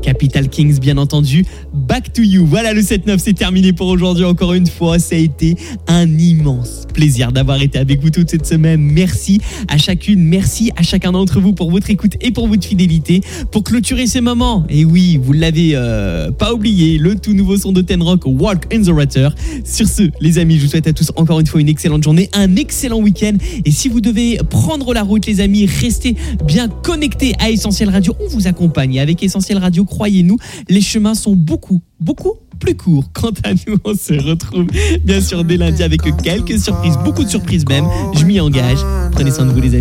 Capital Kings, bien entendu. Back to you. Voilà, le 7-9, c'est terminé pour aujourd'hui. Encore une fois, ça a été un immense plaisir d'avoir été avec vous toute cette semaine. Merci à chacune, merci à chacun d'entre vous pour votre écoute et pour votre fidélité. Pour clôturer ces moments, et oui, vous l'avez pas oublié, le tout nouveau son de Ten Rock, Walk in the Water. Sur ce, les amis, je vous souhaite à tous encore une fois une excellente journée, un excellent week-end. Et si vous devez prendre la route, les amis, restez bien connectés à Essentiel Radio. On vous accompagne. Et avec Essentiel Radio, croyez-nous, les chemins sont beaucoup plus courts. Quant à nous, on se retrouve bien sûr dès lundi avec quelques surprises, beaucoup de surprises même. Je m'y engage. Prenez soin de vous, les amis.